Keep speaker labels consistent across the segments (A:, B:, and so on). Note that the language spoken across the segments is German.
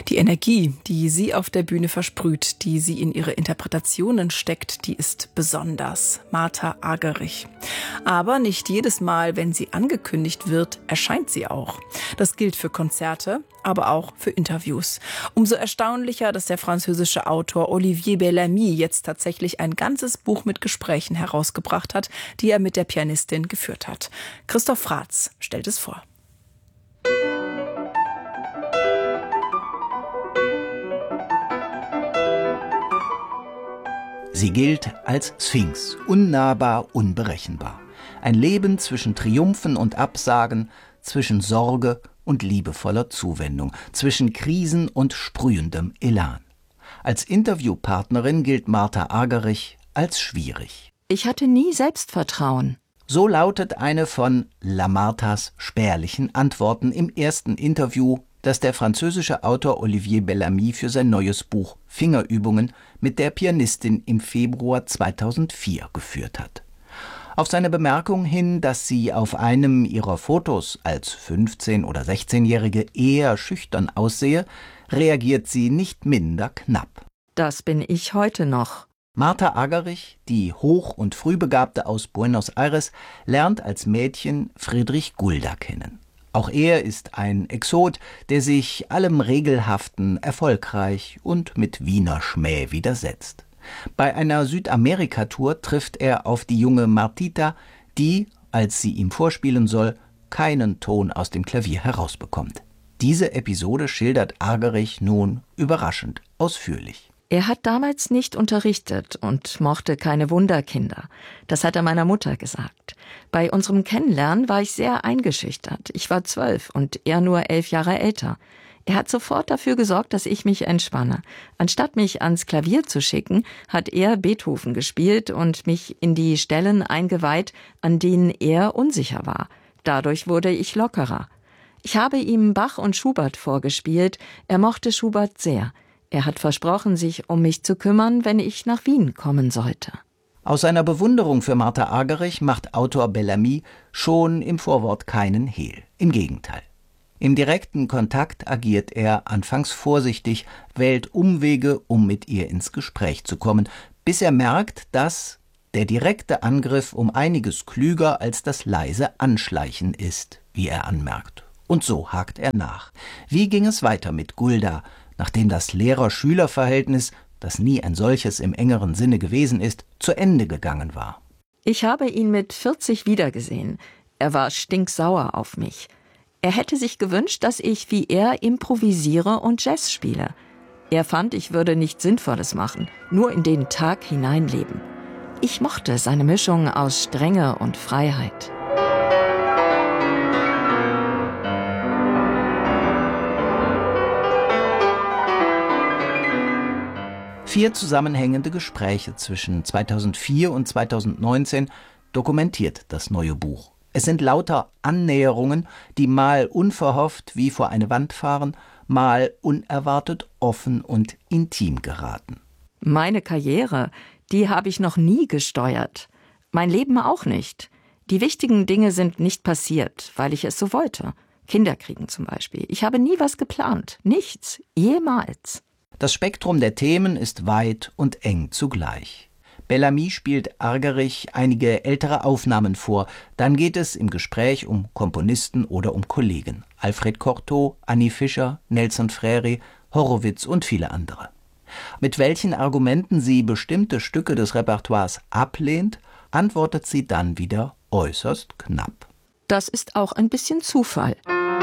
A: Die Energie, die sie auf der Bühne versprüht, die sie in ihre Interpretationen steckt, die ist besonders. Martha Argerich. Aber nicht jedes Mal, wenn sie angekündigt wird, erscheint sie auch. Das gilt für Konzerte, aber auch für Interviews. Umso erstaunlicher, dass der französische Autor Olivier Bellamy jetzt tatsächlich ein ganzes Buch mit Gesprächen herausgebracht hat, die er mit der Pianistin geführt hat. Christoph Fratz stellt es vor.
B: Sie gilt als Sphinx, unnahbar, unberechenbar. Ein Leben zwischen Triumphen und Absagen, zwischen Sorge und liebevoller Zuwendung, zwischen Krisen und sprühendem Elan. Als Interviewpartnerin gilt Martha Argerich als schwierig.
C: Ich hatte nie Selbstvertrauen.
B: So lautet eine von Lamartas spärlichen Antworten im ersten Interview, das der französische Autor Olivier Bellamy für sein neues Buch Fingerübungen mit der Pianistin im Februar 2004 geführt hat. Auf seine Bemerkung hin, dass sie auf einem ihrer Fotos als 15- oder 16-Jährige eher schüchtern aussehe, reagiert sie nicht minder knapp.
C: Das bin ich heute noch.
B: Martha Argerich, die Hoch- und Frühbegabte aus Buenos Aires, lernt als Mädchen Friedrich Gulda kennen. Auch er ist ein Exot, der sich allem Regelhaften erfolgreich und mit Wiener Schmäh widersetzt. Bei einer Südamerika-Tour trifft er auf die junge Martita, die, als sie ihm vorspielen soll, keinen Ton aus dem Klavier herausbekommt. Diese Episode schildert Argerich nun überraschend ausführlich.
C: Er hat damals nicht unterrichtet und mochte keine Wunderkinder. Das hat er meiner Mutter gesagt. Bei unserem Kennenlernen war ich sehr eingeschüchtert. Ich war 12 und er nur 11 Jahre älter. Er hat sofort dafür gesorgt, dass ich mich entspanne. Anstatt mich ans Klavier zu schicken, hat er Beethoven gespielt und mich in die Stellen eingeweiht, an denen er unsicher war. Dadurch wurde ich lockerer. Ich habe ihm Bach und Schubert vorgespielt. Er mochte Schubert sehr. Er hat versprochen, sich um mich zu kümmern, wenn ich nach Wien kommen sollte.
B: Aus seiner Bewunderung für Martha Argerich macht Autor Bellamy schon im Vorwort keinen Hehl. Im Gegenteil. Im direkten Kontakt agiert er anfangs vorsichtig, wählt Umwege, um mit ihr ins Gespräch zu kommen, bis er merkt, dass der direkte Angriff um einiges klüger als das leise Anschleichen ist, wie er anmerkt. Und so hakt er nach. Wie ging es weiter mit Gulda, nachdem das Lehrer-Schüler-Verhältnis, das nie ein solches im engeren Sinne gewesen ist, zu Ende gegangen war?
C: Ich habe ihn mit 40 wiedergesehen. Er war stinksauer auf mich. Er hätte sich gewünscht, dass ich wie er improvisiere und Jazz spiele. Er fand, ich würde nichts Sinnvolles machen, nur in den Tag hineinleben. Ich mochte seine Mischung aus Strenge und Freiheit.
B: Vier zusammenhängende Gespräche zwischen 2004 und 2019 dokumentiert das neue Buch. Es sind lauter Annäherungen, die mal unverhofft wie vor eine Wand fahren, mal unerwartet offen und intim geraten.
C: Meine Karriere, die habe ich noch nie gesteuert. Mein Leben auch nicht. Die wichtigen Dinge sind nicht passiert, weil ich es so wollte. Kinder kriegen zum Beispiel. Ich habe nie was geplant. Nichts. Jemals.
B: Das Spektrum der Themen ist weit und eng zugleich. Bellamy spielt Argerich einige ältere Aufnahmen vor. Dann geht es im Gespräch um Komponisten oder um Kollegen. Alfred Cortot, Annie Fischer, Nelson Freire, Horowitz und viele andere. Mit welchen Argumenten sie bestimmte Stücke des Repertoires ablehnt, antwortet sie dann wieder äußerst knapp.
C: Das ist auch ein bisschen Zufall.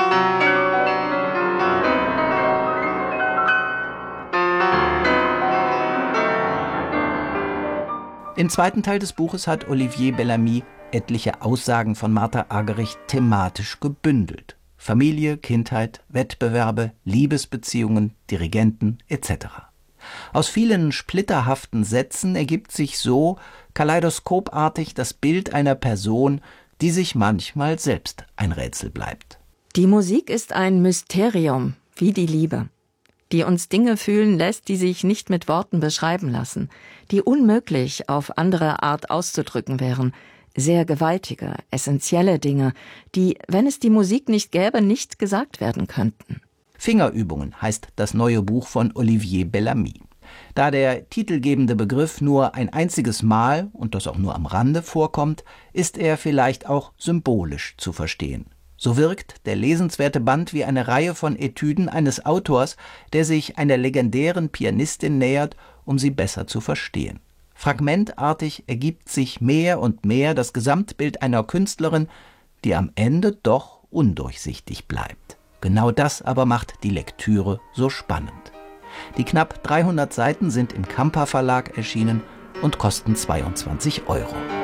B: Im zweiten Teil des Buches hat Olivier Bellamy etliche Aussagen von Martha Argerich thematisch gebündelt. Familie, Kindheit, Wettbewerbe, Liebesbeziehungen, Dirigenten etc. Aus vielen splitterhaften Sätzen ergibt sich so kaleidoskopartig das Bild einer Person, die sich manchmal selbst ein Rätsel bleibt.
C: Die Musik ist ein Mysterium, wie die Liebe, die uns Dinge fühlen lässt, die sich nicht mit Worten beschreiben lassen, die unmöglich auf andere Art auszudrücken wären. Sehr gewaltige, essentielle Dinge, die, wenn es die Musik nicht gäbe, nicht gesagt werden könnten.
B: Fingerübungen heißt das neue Buch von Olivier Bellamy. Da der titelgebende Begriff nur ein einziges Mal, und das auch nur am Rande, vorkommt, ist er vielleicht auch symbolisch zu verstehen. So wirkt der lesenswerte Band wie eine Reihe von Etüden eines Autors, der sich einer legendären Pianistin nähert, um sie besser zu verstehen. Fragmentartig ergibt sich mehr und mehr das Gesamtbild einer Künstlerin, die am Ende doch undurchsichtig bleibt. Genau das aber macht die Lektüre so spannend. Die knapp 300 Seiten sind im Kamper Verlag erschienen und kosten 22 €.